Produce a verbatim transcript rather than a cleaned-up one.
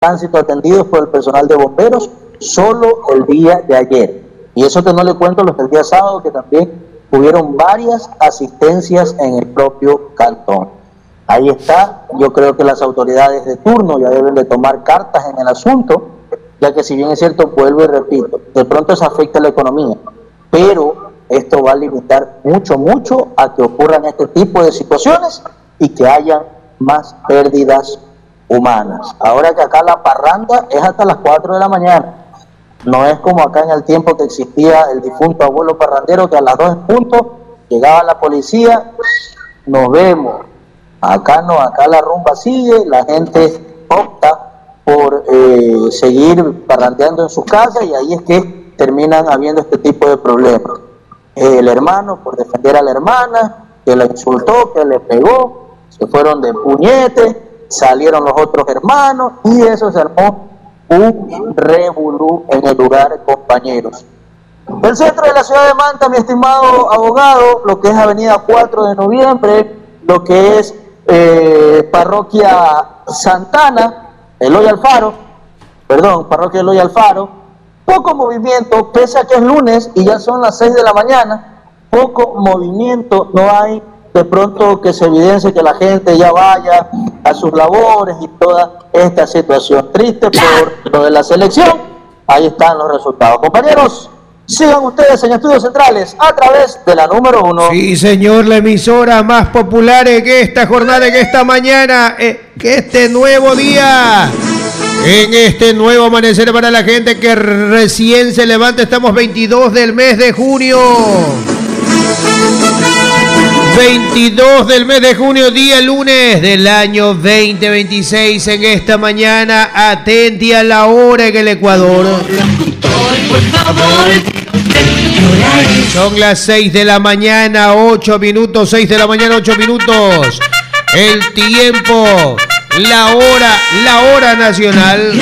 tránsito atendidos por el personal de bomberos solo el día de ayer. Y eso que no le cuento los del día sábado, que también hubieron varias asistencias en el propio cantón. Ahí está, yo creo que las autoridades de turno ya deben de tomar cartas en el asunto, ya que si bien es cierto, vuelvo y repito, de pronto eso afecta a la economía, pero esto va a limitar mucho, mucho a que ocurran este tipo de situaciones y que haya más pérdidas humanas. Ahora que acá la parranda es hasta las cuatro de la mañana, no es como acá en el tiempo que existía el difunto abuelo parrandero, que a las dos en punto llegaba la policía, nos vemos. Acá no, acá la rumba sigue, la gente opta por eh, seguir parrandeando en sus casas y ahí es que terminan habiendo este tipo de problemas. Eh, el hermano por defender a la hermana, que la insultó, que le pegó, se fueron de puñete, salieron los otros hermanos y eso se armó un revolú en el lugar, compañeros. El centro de la ciudad de Manta, mi estimado abogado, lo que es avenida cuatro de noviembre, lo que es eh, parroquia Santana, Eloy Alfaro, perdón, parroquia Eloy Alfaro, poco movimiento, pese a que es lunes y ya son las seis de la mañana, poco movimiento, no hay de pronto que se evidencie que la gente ya vaya a sus labores y toda esta situación. Triste por lo de la selección, ahí están los resultados. Compañeros, sigan ustedes en Estudios Centrales a través de la número uno. Sí, señor, la emisora más popular en esta jornada, en esta mañana, en este nuevo día, en este nuevo amanecer para la gente que recién se levanta. Estamos veintidós del mes de junio. veintidós del mes de junio, día lunes del año veinte veintiséis. En esta mañana, atenti a la hora en el Ecuador. Son las seis de la mañana, ocho minutos, seis de la mañana, ocho minutos. El tiempo, la hora, la hora nacional.